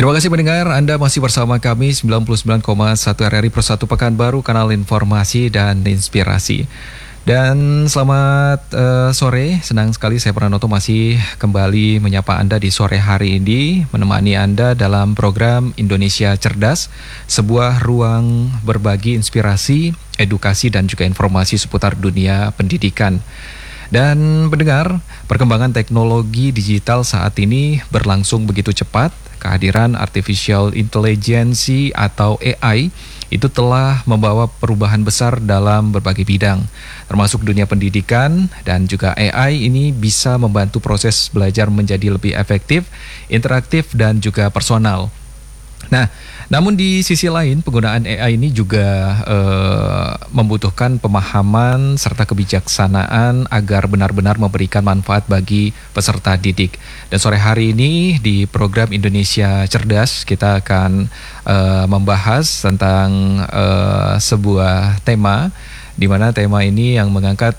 Terima kasih pendengar, Anda masih bersama kami 99,1 RRI Persatu Pekanbaru, kanal informasi dan inspirasi. Dan selamat sore, senang sekali saya Pranoto masih kembali menyapa Anda di sore hari ini, menemani Anda dalam program Indonesia Cerdas, sebuah ruang berbagi inspirasi, edukasi dan juga informasi seputar dunia pendidikan. Dan pendengar, perkembangan teknologi digital saat ini berlangsung begitu cepat. Kehadiran artificial intelligence atau AI itu telah membawa perubahan besar dalam berbagai bidang, termasuk dunia pendidikan, dan juga AI ini bisa membantu proses belajar menjadi lebih efektif, interaktif, dan juga personal. Nah, namun di sisi lain penggunaan AI ini juga membutuhkan pemahaman serta kebijaksanaan agar benar-benar memberikan manfaat bagi peserta didik. Dan sore hari ini di program Indonesia Cerdas kita akan membahas tentang sebuah tema, di mana tema ini yang mengangkat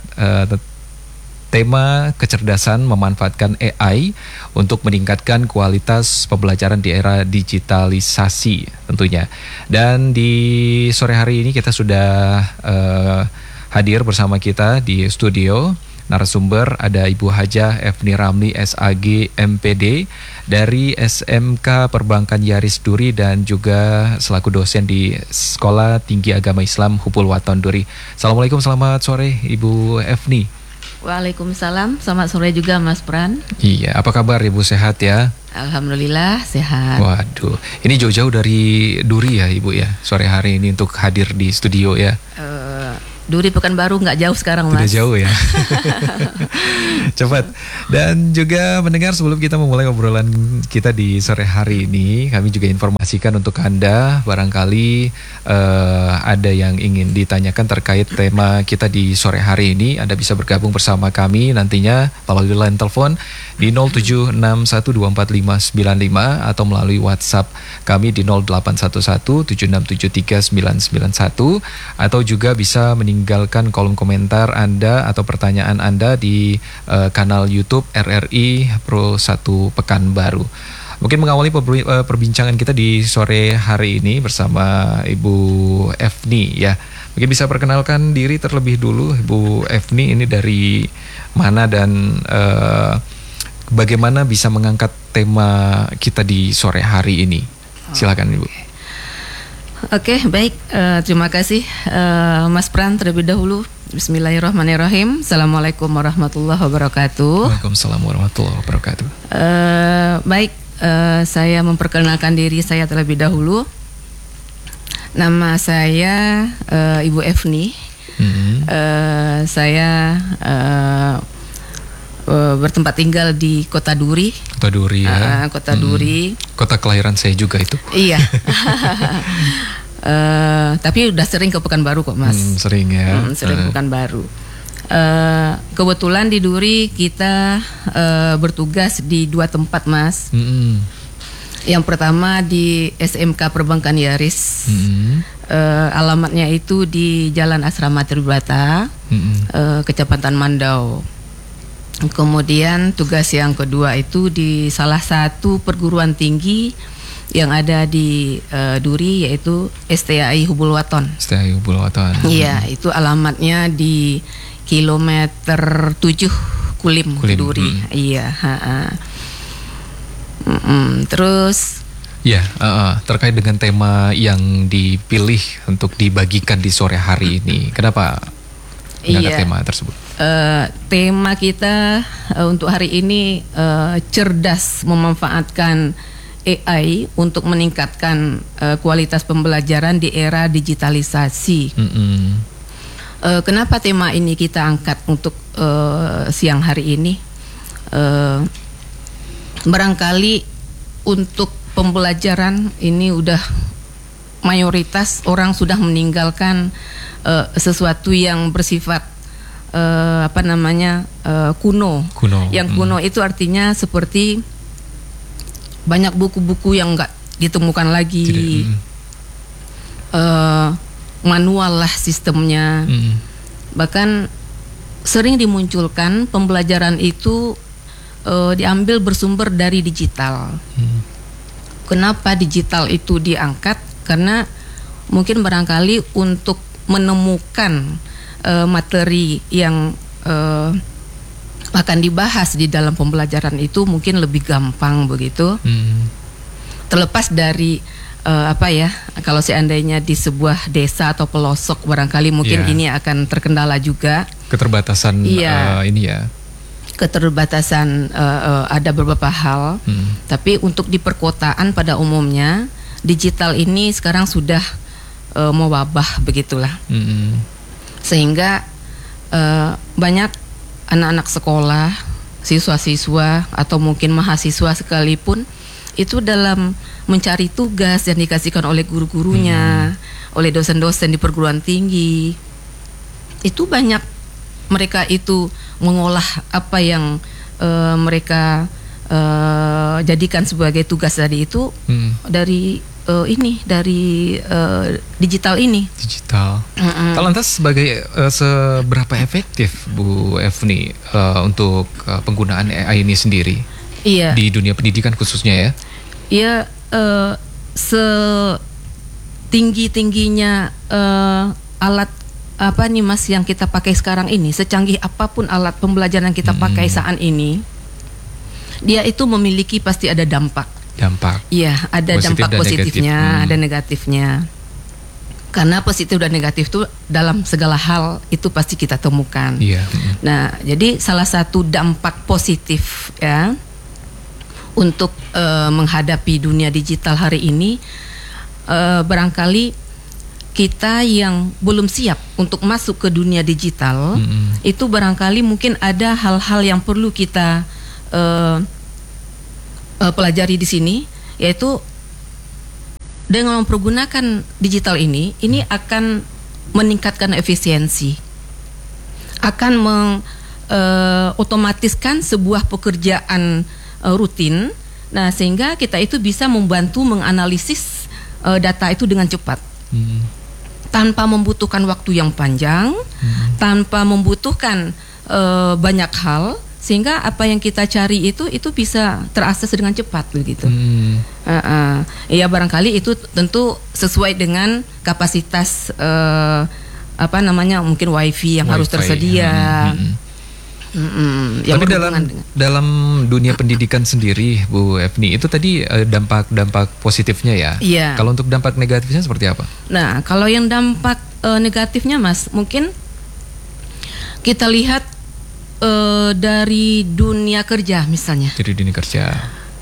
tema kecerdasan memanfaatkan AI untuk meningkatkan kualitas pembelajaran di era digitalisasi tentunya. Dan di sore hari ini kita sudah hadir bersama kita di studio narasumber, ada Ibu Hajah Efni Ramli SAG MPD dari SMK Perbankan Yaris Duri dan juga selaku dosen di Sekolah Tinggi Agama Islam Hupul Waton Duri. Assalamualaikum, selamat sore Ibu Efni. Waalaikumsalam, selamat sore juga Mas Pran. Iya, apa kabar Ibu, sehat ya? Alhamdulillah sehat. Waduh, ini jauh-jauh dari Duri ya Ibu ya, sore hari ini untuk hadir di studio ya. Duri Pekanbaru nggak jauh sekarang Mas. Udah jauh ya. Cepat. Dan juga mendengar, sebelum kita memulai obrolan kita di sore hari ini, kami juga informasikan untuk Anda, barangkali ada yang ingin ditanyakan terkait tema kita di sore hari ini, Anda bisa bergabung bersama kami nantinya melalui line telepon di 0761245595 atau melalui WhatsApp kami di 081176739991, atau juga bisa meninggalkan kolom komentar Anda atau pertanyaan Anda di kanal YouTube RRI Pro 1 Pekanbaru. Mungkin mengawali perbincangan kita di sore hari ini bersama Ibu Efni ya. Mungkin bisa perkenalkan diri terlebih dulu Ibu Efni, ini dari mana dan bagaimana bisa mengangkat tema kita di sore hari ini. Silakan Ibu. Oke, baik. Terima kasih Mas Pran terlebih dahulu. Bismillahirrahmanirrahim. Assalamualaikum warahmatullahi wabarakatuh. Waalaikumsalam warahmatullahi wabarakatuh. Baik, saya memperkenalkan diri saya terlebih dahulu. Nama saya Ibu Efni. Saya bertempat tinggal di Kota Duri. Kota Duri ya. Kota Duri. Kota kelahiran saya juga itu. Iya. Tapi udah sering ke Pekanbaru kok Mas. Sering ya. Sering ke Pekanbaru. Kebetulan di Duri kita bertugas di dua tempat Mas. Yang pertama di SMK Perbankan Yaris. Alamatnya itu di Jalan Asrama Tribata, Kecamatan Mandau. Kemudian tugas yang kedua itu di salah satu perguruan tinggi yang ada di Duri, yaitu STAI Hupul Waton. STAI Hupul Waton. Iya, itu alamatnya di kilometer 7 Kulim. Duri. Iya. Terus ya, terkait dengan tema yang dipilih untuk dibagikan di sore hari ini, kenapa mengangkat tema tersebut? Tema kita untuk hari ini cerdas memanfaatkan AI untuk meningkatkan kualitas pembelajaran di era digitalisasi. Kenapa tema ini kita angkat untuk siang hari ini? Barangkali untuk pembelajaran ini udah mayoritas orang sudah meninggalkan sesuatu yang bersifat kuno. Yang kuno itu artinya seperti banyak buku-buku yang nggak ditemukan lagi. Manual lah sistemnya. Bahkan sering dimunculkan pembelajaran itu diambil bersumber dari digital. Kenapa digital itu diangkat? Karena mungkin barangkali untuk menemukan materi yang akan dibahas di dalam pembelajaran itu mungkin lebih gampang begitu. Terlepas dari kalau seandainya di sebuah desa atau pelosok barangkali mungkin ini akan terkendala juga. Keterbatasan ini ya. Keterbatasan ada beberapa hal. Tapi untuk di perkotaan pada umumnya digital ini sekarang sudah mewabah begitulah. Sehingga banyak anak-anak sekolah, siswa-siswa atau mungkin mahasiswa sekalipun itu dalam mencari tugas yang dikasihkan oleh guru-gurunya, oleh dosen-dosen di perguruan tinggi, itu banyak mereka itu mengolah apa yang mereka jadikan sebagai tugas tadi itu dari digital ini. Digital. Lantas seberapa efektif Bu Efni untuk penggunaan AI ini sendiri? Iya. Di dunia pendidikan khususnya ya? Iya, setinggi-tingginya alat Mas yang kita pakai sekarang ini, secanggih apapun alat pembelajaran yang kita pakai saat ini, dia itu memiliki pasti ada dampak. Iya, ada dampak positifnya, ada negatifnya. Karena positif dan negatif itu dalam segala hal itu pasti kita temukan. Iya. Nah, jadi salah satu dampak positif ya untuk menghadapi dunia digital hari ini, barangkali kita yang belum siap untuk masuk ke dunia digital, itu barangkali mungkin ada hal-hal yang perlu kita pelajari di sini, yaitu dengan mempergunakan digital ini akan meningkatkan efisiensi, akan mengotomatiskan sebuah pekerjaan rutin. Nah, sehingga kita itu bisa membantu menganalisis data itu dengan cepat, tanpa membutuhkan waktu yang panjang, tanpa membutuhkan banyak hal, sehingga apa yang kita cari itu bisa terakses dengan cepat begitu. Ya barangkali itu tentu sesuai dengan kapasitas mungkin wifi yang harus tersedia. Tapi dalam dunia pendidikan sendiri Bu Efni, itu tadi dampak positifnya ya. Iya. Kalau untuk dampak negatifnya seperti apa? Nah, kalau yang dampak negatifnya Mas, mungkin kita lihat dari dunia kerja misalnya. Dari dunia kerja.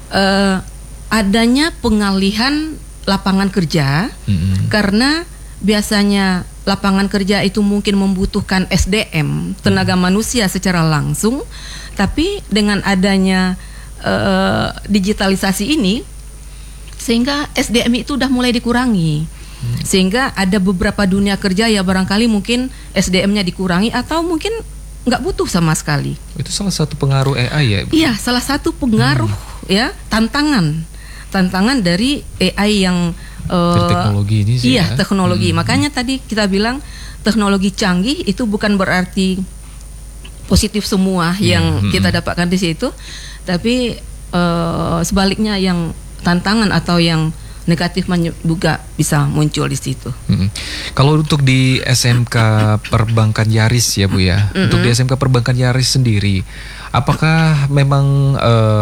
Adanya pengalihan lapangan kerja, karena biasanya lapangan kerja itu mungkin membutuhkan SDM, tenaga manusia secara langsung, tapi dengan adanya digitalisasi ini, sehingga SDM itu udah mulai dikurangi. Sehingga ada beberapa dunia kerja ya barangkali mungkin SDM-nya dikurangi atau mungkin nggak butuh sama sekali. Itu salah satu pengaruh AI ya? Iya, salah satu pengaruh ya, tantangan dari AI yang teknologi ini sih. Iya, teknologi. Makanya tadi kita bilang teknologi canggih itu bukan berarti positif semua yang kita dapatkan di situ, tapi sebaliknya yang tantangan atau yang negatif juga bisa muncul di situ. Kalau untuk di SMK Perbankan Yaris ya Bu ya, untuk di SMK Perbankan Yaris sendiri, apakah memang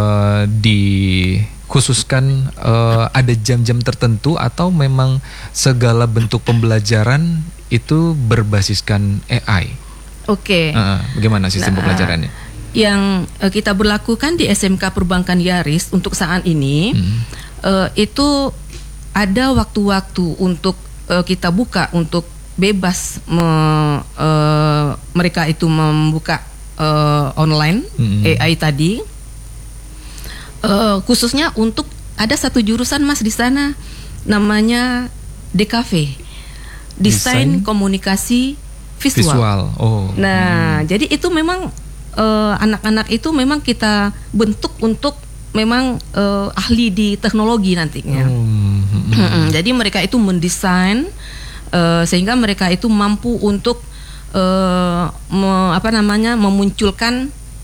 dikhususkan ada jam-jam tertentu atau memang segala bentuk pembelajaran itu berbasiskan AI? Oke. Bagaimana sistem pembelajarannya? Yang kita berlakukan di SMK Perbankan Yaris untuk saat ini itu ada waktu-waktu untuk kita buka untuk bebas mereka itu membuka online AI tadi, khususnya untuk ada satu jurusan Mas di sana namanya DKV, Desain Komunikasi Visual. Nah, jadi itu memang anak-anak itu memang kita bentuk untuk memang ahli di teknologi nantinya. Jadi mereka itu mendesain sehingga mereka itu mampu untuk memunculkan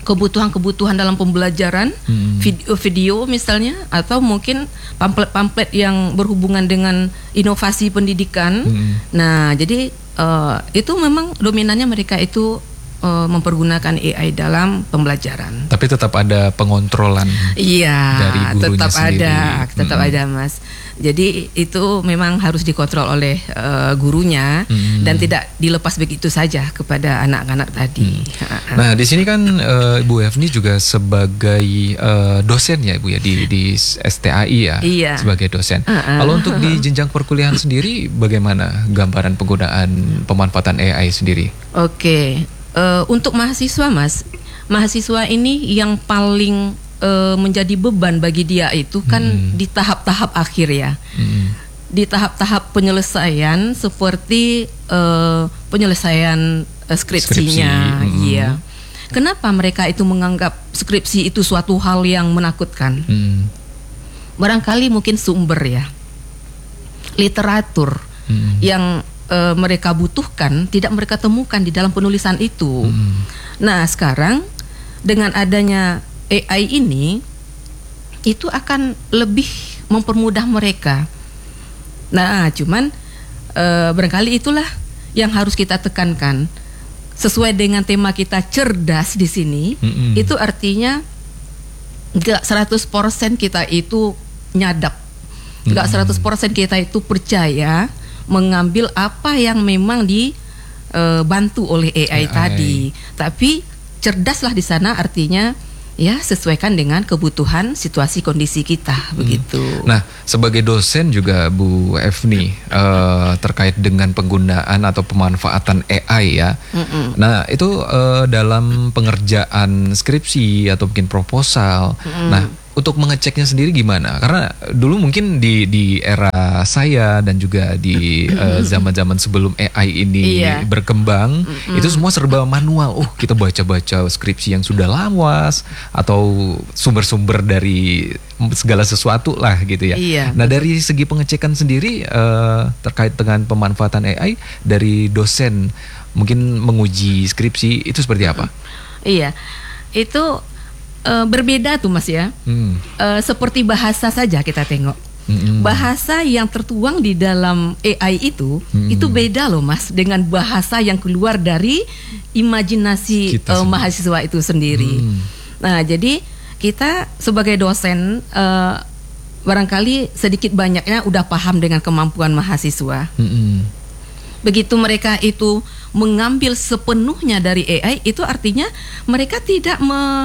kebutuhan-kebutuhan dalam pembelajaran, video misalnya, atau mungkin pamflet-pamflet yang berhubungan dengan inovasi pendidikan. Nah, jadi itu memang dominannya mereka itu mempergunakan AI dalam pembelajaran. Tapi tetap ada pengontrolan. Iya, dari gurunya tetap sendiri. tetap ada, Mas. Jadi itu memang harus dikontrol oleh gurunya dan tidak dilepas begitu saja kepada anak-anak tadi. Nah, di sini kan Ibu Efni juga sebagai dosen ya, Ibu ya, di STAI ya, Iya. sebagai dosen. Kalau untuk di jenjang perkuliahan sendiri, bagaimana gambaran penggunaan pemanfaatan AI sendiri? Oke. Untuk mahasiswa, Mas, mahasiswa ini yang paling menjadi beban bagi dia itu kan di tahap-tahap akhir ya, di tahap-tahap penyelesaian seperti penyelesaian skripsinya. Iya. Kenapa mereka itu menganggap skripsi itu suatu hal yang menakutkan? Barangkali mungkin sumber ya, literatur yang mereka butuhkan tidak mereka temukan di dalam penulisan itu. Nah, sekarang dengan adanya AI ini itu akan lebih mempermudah mereka. Nah, cuman barangkali itulah yang harus kita tekankan. Sesuai dengan tema kita cerdas di sini, itu artinya enggak 100% kita itu nyadap. Enggak 100% kita itu percaya mengambil apa yang memang dibantu oleh AI tadi. Tapi cerdaslah di sana artinya ya sesuaikan dengan kebutuhan situasi kondisi kita begitu. Nah, sebagai dosen juga Bu Efni terkait dengan penggunaan atau pemanfaatan AI ya. Nah, itu dalam pengerjaan skripsi atau bikin proposal. Nah, untuk mengeceknya sendiri gimana? Karena dulu mungkin di era saya dan juga di zaman-zaman sebelum AI ini berkembang, itu semua serba manual. Kita baca-baca skripsi yang sudah lawas atau sumber-sumber dari segala sesuatu lah gitu ya. Iya. Nah, dari segi pengecekan sendiri terkait dengan pemanfaatan AI dari dosen mungkin menguji skripsi itu seperti apa? Iya, itu berbeda tuh, Mas ya. Seperti bahasa saja kita tengok. Bahasa yang tertuang di dalam AI itu beda loh, Mas, dengan bahasa yang keluar dari imajinasi mahasiswa itu sendiri. Nah, jadi kita sebagai dosen barangkali sedikit banyaknya udah paham dengan kemampuan mahasiswa. Begitu mereka itu mengambil sepenuhnya dari AI, itu artinya mereka tidak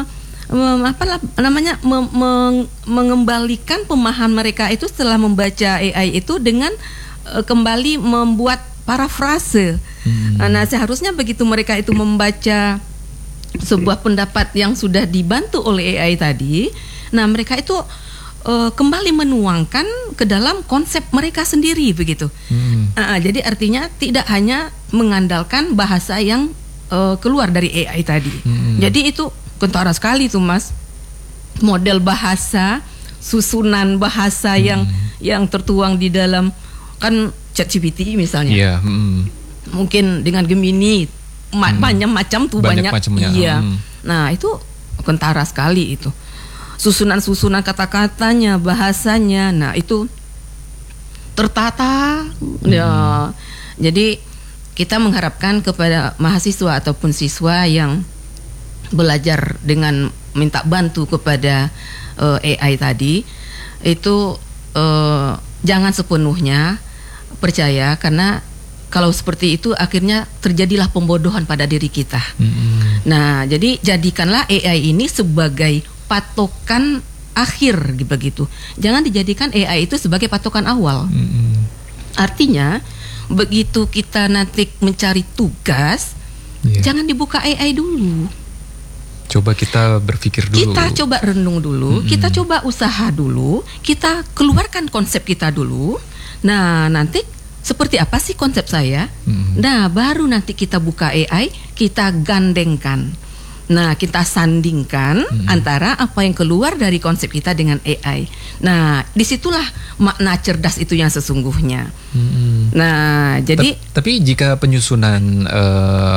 mengembalikan pemahaman mereka itu setelah membaca AI itu dengan kembali membuat parafrase. Nah, seharusnya begitu mereka itu membaca sebuah pendapat yang sudah dibantu oleh AI tadi, nah mereka itu kembali menuangkan ke dalam konsep mereka sendiri begitu. Jadi artinya tidak hanya mengandalkan bahasa yang keluar dari AI tadi. Jadi itu kentara sekali tuh, Mas, model bahasa, susunan bahasa yang tertuang di dalam kan ChatGPT misalnya. Mungkin dengan Gemini macam-macam tuh banyak. Iya. Nah, itu kentara sekali itu. Susunan-susunan kata-katanya, bahasanya. Nah, itu tertata. Ya. Jadi kita mengharapkan kepada mahasiswa ataupun siswa yang belajar dengan minta bantu kepada AI tadi itu jangan sepenuhnya percaya, karena kalau seperti itu akhirnya terjadilah pembodohan pada diri kita. Nah, jadi jadikanlah AI ini sebagai patokan akhir begitu. Jangan dijadikan AI itu sebagai patokan awal. Artinya begitu kita nanti mencari tugas, jangan dibuka AI dulu. Coba kita berpikir dulu. Kita coba renung dulu, kita coba usaha dulu, kita keluarkan konsep kita dulu. Nah, nanti seperti apa sih konsep saya? Nah, baru nanti kita buka AI, kita gandengkan. Nah, kita sandingkan antara apa yang keluar dari konsep kita dengan AI. Nah, disitulah makna cerdas itu yang sesungguhnya. Nah, jadi tapi jika penyusunan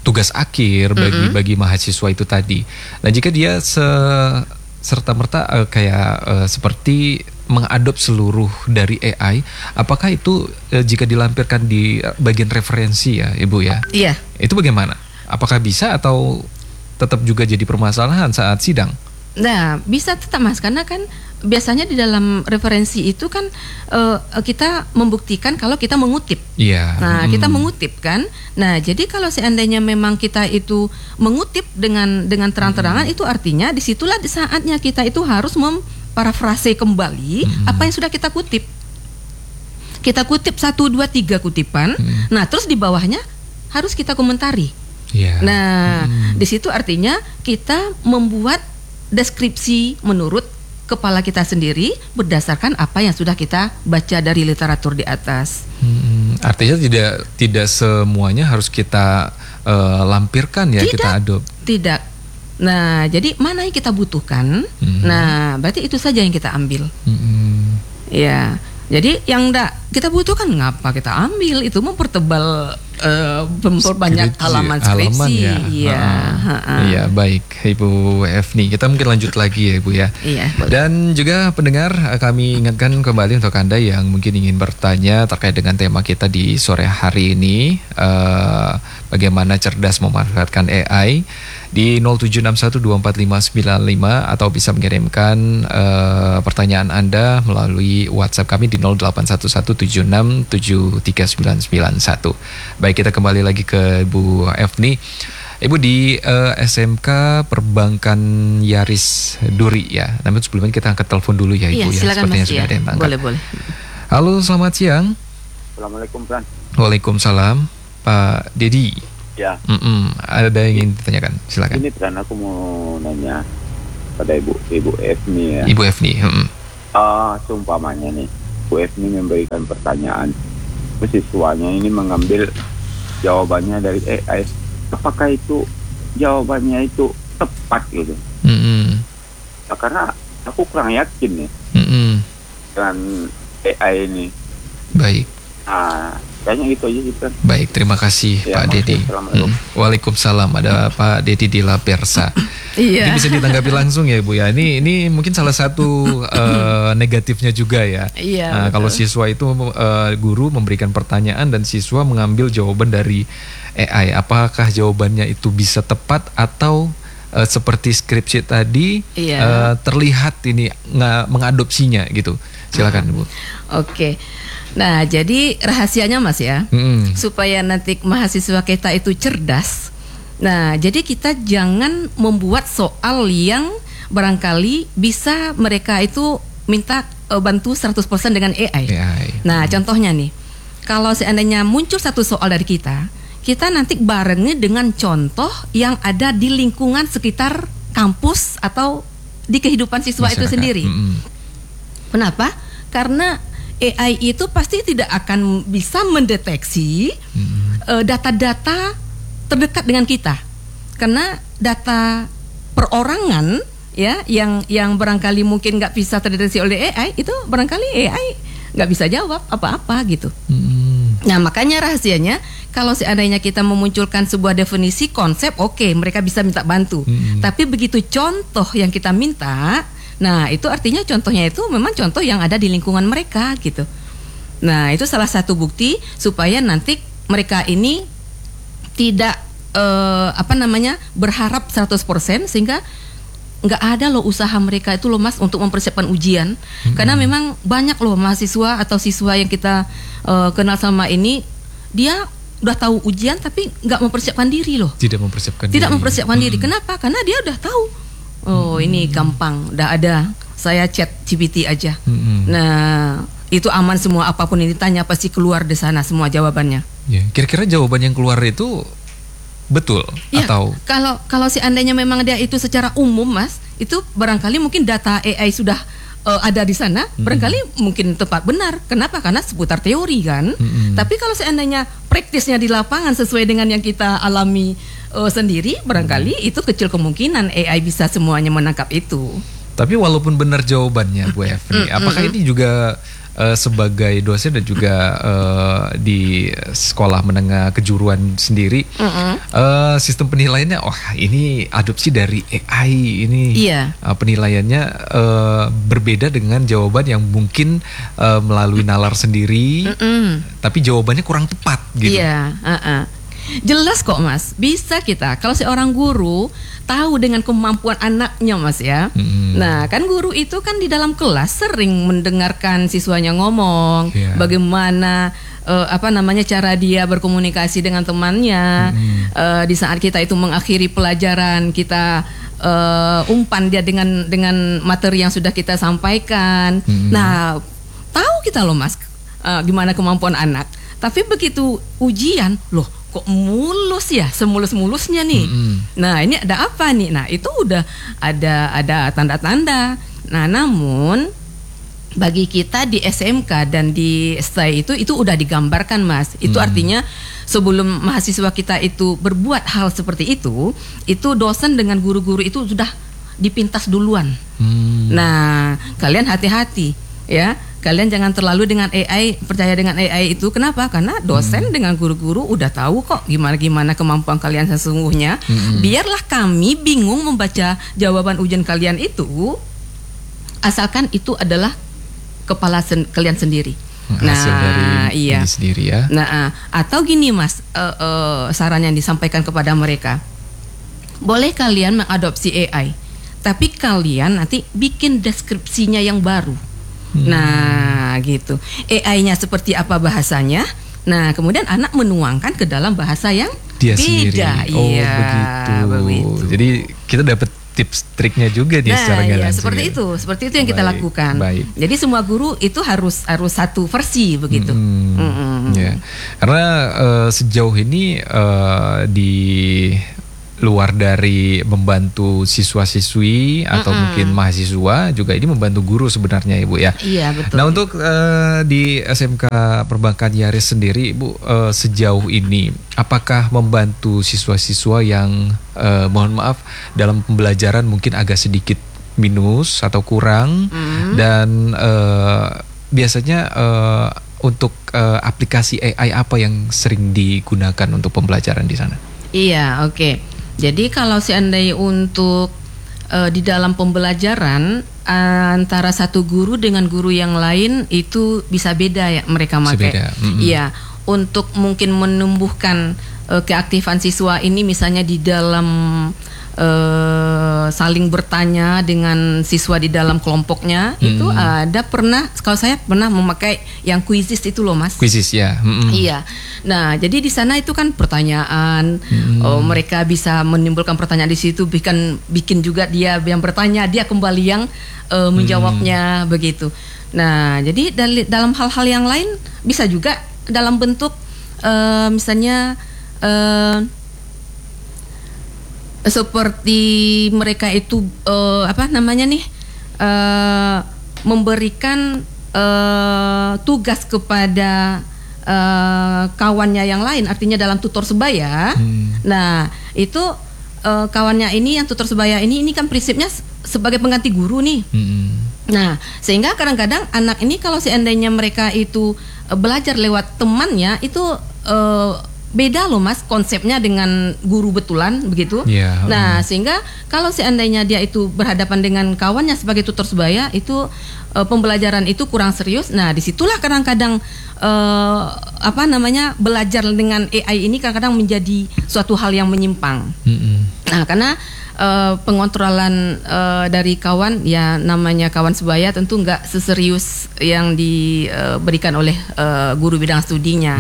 tugas akhir bagi mahasiswa itu tadi. Nah, jika dia serta-merta seperti mengadop seluruh dari AI, apakah itu jika dilampirkan di bagian referensi ya, Ibu ya? Iya. Itu bagaimana? Apakah bisa atau tetap juga jadi permasalahan saat sidang? Nah, bisa tetap Mas, karena kan biasanya di dalam referensi itu kan kita membuktikan kalau kita mengutip. Iya. Nah, kita mengutip kan. Nah, jadi kalau seandainya memang kita itu mengutip dengan terang-terangan, itu artinya disitulah saatnya kita itu harus memparafrase kembali apa yang sudah kita kutip. Kita kutip 1, 2, 3 kutipan. Nah, terus di bawahnya harus kita komentari. Yeah. Nah, di situ artinya kita membuat deskripsi menurut kepala kita sendiri berdasarkan apa yang sudah kita baca dari literatur di atas. Artinya tidak semuanya harus kita lampirkan ya, kita adop. Tidak. Nah, jadi mana yang kita butuhkan? Nah, berarti itu saja yang kita ambil. Ya. Jadi yang kita butuhkan ngapa kita ambil, itu mempertebal memperbanyak halaman skripsi. Iya, baik Ibu Efni. Kita mungkin lanjut lagi ya Ibu ya. Iya, boleh. Dan juga pendengar, kami ingatkan kembali untuk Anda yang mungkin ingin bertanya terkait dengan tema kita di sore hari ini, bagaimana cerdas memanfaatkan AI, di 0761245595 atau bisa mengirimkan pertanyaan Anda melalui WhatsApp kami di 0811767391. Baik, kita kembali lagi ke Bu Efni. Ibu di SMK Perbankan Yaris Duri ya. Namun sebelumnya kita angkat telepon dulu ya Ibu. Iya, silakan Sepertinya Mas, sudah ada yang angkat. Boleh. Halo, selamat siang. Assalamualaikum, Pran. Waalaikumsalam, Pak Dedi. Ya. Ada yang ingin ditanyakan, silakan. Ini Pran, aku mau nanya pada Ibu Efni ya. Ibu Efni. Seumpamanya nih, Bu Efni memberikan pertanyaan, siswanya ini mengambil jawabannya dari AI. Apakah itu jawabannya itu tepat gitu? Nah, karena aku kurang yakin nih dengan AI ini. Baik. Nah, kayaknya gitu aja sih, Pran. Baik, terima kasih Ya, Pak Dedi. Waalaikumsalam, ada Pak Dedi di La Persa. Iya. Ini bisa ditanggapi langsung ya Ibu ya. Ini mungkin salah satu negatifnya juga ya. Iya. Nah, kalau siswa itu guru memberikan pertanyaan dan siswa mengambil jawaban dari AI, apakah jawabannya itu bisa tepat atau seperti skripsi tadi terlihat ini mengadopsinya gitu. Silakan Ibu. Oke. Nah, jadi rahasianya Mas ya, supaya nanti mahasiswa kita itu cerdas. Nah, jadi kita jangan membuat soal yang barangkali bisa mereka itu minta bantu 100% dengan AI. Nah, contohnya nih, kalau seandainya muncul satu soal dari kita nanti barengnya dengan contoh yang ada di lingkungan sekitar kampus atau di kehidupan siswa itu sendiri. Kenapa? Karena AI itu pasti tidak akan bisa mendeteksi data-data terdekat dengan kita, karena data perorangan ya yang barangkali mungkin nggak bisa terdeteksi oleh AI, itu barangkali AI nggak bisa jawab apa-apa gitu. Nah, makanya rahasianya kalau seandainya kita memunculkan sebuah definisi konsep, oke, mereka bisa minta bantu. Tapi begitu contoh yang kita minta, nah itu artinya contohnya itu memang contoh yang ada di lingkungan mereka gitu. Nah, itu salah satu bukti supaya nanti mereka ini tidak berharap 100%, sehingga nggak ada loh usaha mereka itu loh Mas untuk mempersiapkan ujian. Karena memang banyak loh mahasiswa atau siswa yang kita kenal sama ini, dia udah tahu ujian tapi nggak mempersiapkan diri loh. Tidak mempersiapkan diri. Kenapa? Karena dia udah tahu. Oh, ini gampang, udah ada. Saya chat GPT aja. Nah, itu aman semua, apapun yang ditanya pasti keluar di sana semua jawabannya. Ya, kira-kira jawaban yang keluar itu betul ya, atau kalau seandainya memang dia itu secara umum Mas, itu barangkali mungkin data AI sudah ada di sana, barangkali mungkin tepat benar. Kenapa? Karena seputar teori kan. Tapi kalau seandainya praktisnya di lapangan sesuai dengan yang kita alami sendiri, barangkali itu kecil kemungkinan AI bisa semuanya menangkap itu. Tapi walaupun benar jawabannya Bu Efni, apakah ini juga sebagai dosen dan juga di sekolah menengah kejuruan sendiri, sistem penilaiannya, ini adopsi dari AI ini, penilaiannya berbeda dengan jawaban yang mungkin melalui nalar sendiri, tapi jawabannya kurang tepat gitu. Iya, jelas kok Mas, bisa kita kalau seorang guru tahu dengan kemampuan anaknya Mas ya. Nah kan guru itu kan di dalam kelas sering mendengarkan siswanya ngomong, bagaimana cara dia berkomunikasi dengan temannya. Di saat kita itu mengakhiri pelajaran, kita umpan dia dengan materi yang sudah kita sampaikan. Nah tahu kita loh Mas, gimana kemampuan anak. Tapi begitu ujian, loh kok mulus ya, semulus-mulusnya nih. Nah ini ada apa nih? Nah itu udah ada tanda-tanda. Nah namun bagi kita di SMK dan di STAI itu udah digambarkan Mas. Itu artinya sebelum mahasiswa kita itu berbuat hal seperti itu dosen dengan guru-guru itu sudah dipintas duluan. Nah kalian hati-hati ya. Kalian jangan terlalu dengan AI, percaya dengan AI itu. Kenapa? Karena dosen dengan guru-guru udah tahu kok gimana kemampuan kalian sesungguhnya. Biarlah kami bingung membaca jawaban ujian kalian itu, asalkan itu adalah kepala kalian sendiri. Hasil dari diri sendiri ya. Nah, atau gini Mas, saran yang disampaikan kepada mereka, boleh kalian mengadopsi AI, tapi kalian nanti bikin deskripsinya yang baru. Nah gitu, AI-nya seperti apa bahasanya. Nah kemudian anak menuangkan ke dalam bahasa yang dia beda. Sendiri. Begitu. Jadi kita dapat tips triknya juga nih secara nggak langsung. Seperti itu yang kita lakukan. Jadi semua guru itu harus satu versi begitu. Ya. Karena sejauh ini di luar dari membantu siswa-siswi atau mungkin mahasiswa, juga ini membantu guru sebenarnya Ibu ya. Iya betul. Nah untuk di SMK Perbankan Yaris sendiri Ibu, sejauh ini apakah membantu siswa-siswa yang mohon maaf dalam pembelajaran mungkin agak sedikit minus atau kurang, dan biasanya untuk aplikasi AI apa yang sering digunakan untuk pembelajaran di sana? Iya, oke. Jadi kalau seandainya untuk di dalam pembelajaran antara satu guru dengan guru yang lain itu bisa beda ya mereka pakai. Iya, untuk mungkin menumbuhkan keaktifan siswa ini misalnya di dalam saling bertanya dengan siswa di dalam kelompoknya, itu ada kalau saya pernah memakai yang quizzes itu loh Mas. Quizzes ya. Iya. Nah jadi di sana itu kan pertanyaan, mereka bisa menimbulkan pertanyaan di situ, bikin juga dia yang bertanya, dia kembali yang menjawabnya begitu. Nah jadi dalam hal-hal yang lain bisa juga dalam bentuk misalnya seperti mereka itu memberikan tugas kepada kawannya yang lain, artinya dalam tutor sebaya. Nah itu kawannya ini yang tutor sebaya ini kan prinsipnya sebagai pengganti guru nih. Nah sehingga kadang-kadang anak ini kalau seandainya mereka itu belajar lewat temannya itu beda loh Mas konsepnya dengan guru betulan begitu. Nah sehingga kalau seandainya dia itu berhadapan dengan kawannya sebagai tutor sebaya itu pembelajaran itu kurang serius. Nah disitulah kadang-kadang belajar dengan AI ini kadang-kadang menjadi suatu hal yang menyimpang. Nah karena pengontrolan dari kawan, ya namanya kawan sebaya tentu nggak seserius yang diberikan oleh guru bidang studinya.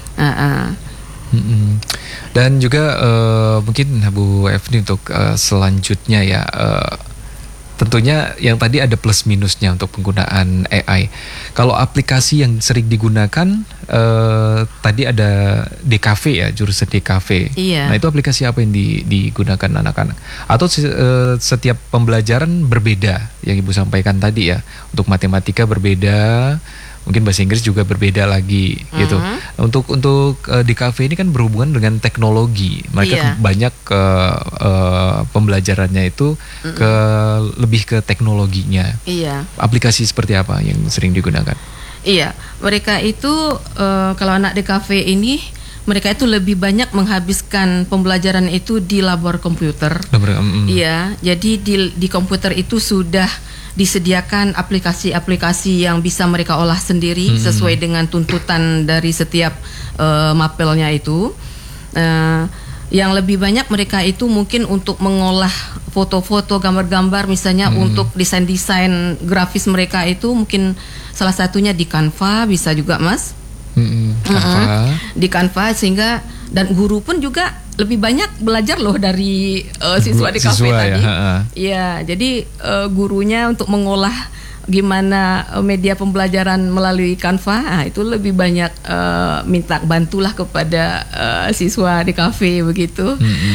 Dan juga mungkin Bu Evni untuk selanjutnya ya, tentunya yang tadi ada plus minusnya untuk penggunaan AI. Kalau aplikasi yang sering digunakan tadi ada DKV ya, jurusan DKV. Nah itu aplikasi apa yang digunakan anak-anak? Atau setiap pembelajaran berbeda yang Ibu sampaikan tadi ya, untuk matematika berbeda, mungkin bahasa Inggris juga berbeda lagi gitu. Untuk DKV ini kan berhubungan dengan teknologi. Mereka banyak pembelajarannya itu lebih ke teknologinya. Aplikasi seperti apa yang sering digunakan? Iya, mereka itu kalau anak DKV ini mereka itu lebih banyak menghabiskan pembelajaran itu di labor komputer. Iya, jadi di komputer itu sudah disediakan aplikasi-aplikasi yang bisa mereka olah sendiri sesuai dengan tuntutan dari setiap mapelnya itu. Yang lebih banyak mereka itu mungkin untuk mengolah foto-foto, gambar-gambar, misalnya untuk desain-desain grafis mereka itu mungkin salah satunya di Canva bisa juga, Mas. Canva. Di Canva, sehingga dan guru pun juga lebih banyak belajar loh dari siswa di kafe tadi. Ya, jadi gurunya untuk mengolah gimana media pembelajaran melalui Canva, itu lebih banyak minta bantulah kepada siswa di kafe begitu.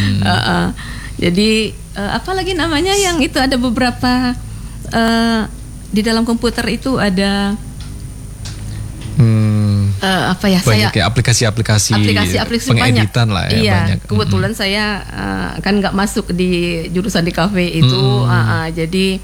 Jadi apa lagi namanya yang itu ada beberapa di dalam komputer itu ada banyak ya aplikasi-aplikasi pengeditan banyak lah ya. Iya, banyak. Kebetulan saya kan nggak masuk di jurusan di kafe itu, jadi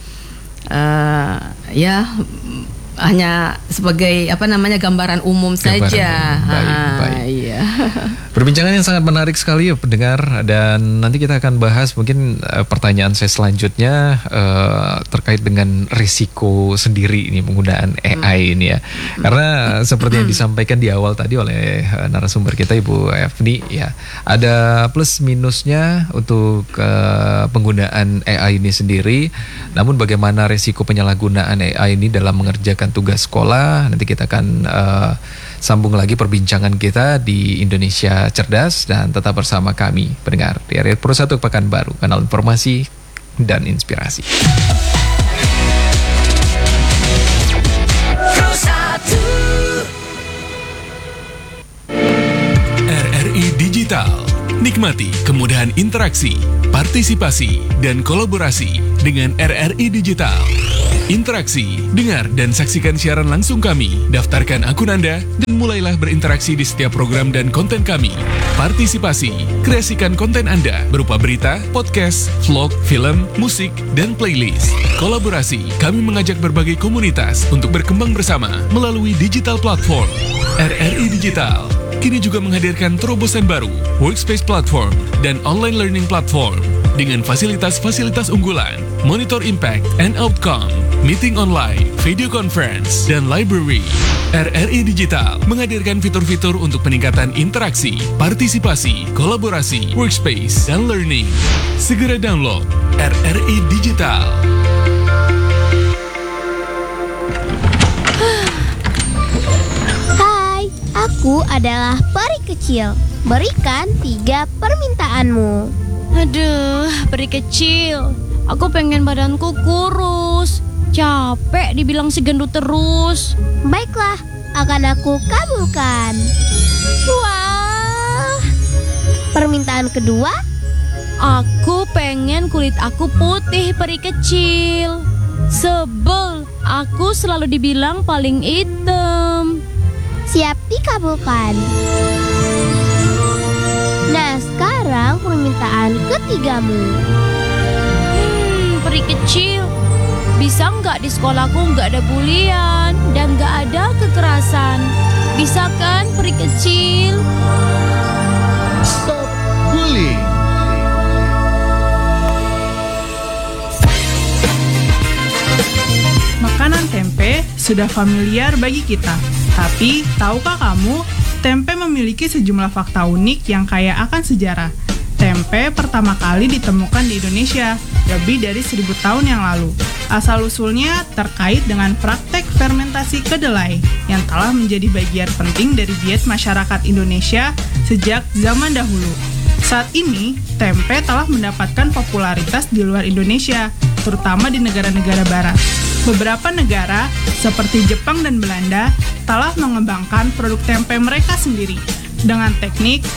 ya hanya sebagai gambaran umum saja. Baik. Iya. Perbincangan yang sangat menarik sekali ya pendengar, dan nanti kita akan bahas mungkin pertanyaan saya selanjutnya terkait dengan risiko sendiri ini penggunaan AI ini ya. Karena seperti yang disampaikan di awal tadi oleh narasumber kita Ibu Efni ya, ada plus minusnya untuk penggunaan AI ini sendiri. Namun bagaimana risiko penyalahgunaan AI ini dalam mengerjakan tugas sekolah, nanti kita akan sambung lagi perbincangan kita di Indonesia Cerdas, dan tetap bersama kami pendengar di RRI Pro 1 Pekanbaru, kanal informasi dan inspirasi. RRI Digital. Nikmati kemudahan interaksi, partisipasi, dan kolaborasi dengan RRI Digital. Interaksi, dengar dan saksikan siaran langsung kami, daftarkan akun Anda, dan mulailah berinteraksi di setiap program dan konten kami. Partisipasi, kreasikan konten Anda berupa berita, podcast, vlog, film, musik, dan playlist. Kolaborasi, kami mengajak berbagai komunitas untuk berkembang bersama melalui digital platform. RRI Digital kini juga menghadirkan terobosan baru, workspace platform, dan online learning platform dengan fasilitas-fasilitas unggulan, monitor impact and outcome, meeting online, video conference, dan library. RRI Digital menghadirkan fitur-fitur untuk peningkatan interaksi, partisipasi, kolaborasi, workspace, dan learning. Segera download RRI Digital. Aku adalah peri kecil. Berikan 3 permintaanmu. Aduh, peri kecil. Aku pengen badanku kurus. Capek dibilang si gendut terus. Baiklah, akan aku kabulkan. Wah. Permintaan kedua? Aku pengen kulit aku putih, peri kecil. Sebel, aku selalu dibilang paling hitam. Siap dikabulkan. Nah, sekarang permintaan ketigamu. Peri kecil, bisa nggak di sekolahku nggak ada bulian dan nggak ada kekerasan? Bisa kan, peri kecil? Stop bullying. Makanan tempe sudah familiar bagi kita. Tapi, tahukah kamu, tempe memiliki sejumlah fakta unik yang kaya akan sejarah. Tempe pertama kali ditemukan di Indonesia lebih dari 1000 tahun yang lalu. Asal-usulnya terkait dengan praktek fermentasi kedelai yang telah menjadi bagian penting dari diet masyarakat Indonesia sejak zaman dahulu. Saat ini, tempe telah mendapatkan popularitas di luar Indonesia, terutama di negara-negara barat. Beberapa negara, seperti Jepang dan Belanda, telah mengembangkan produk tempe mereka sendiri dengan teknik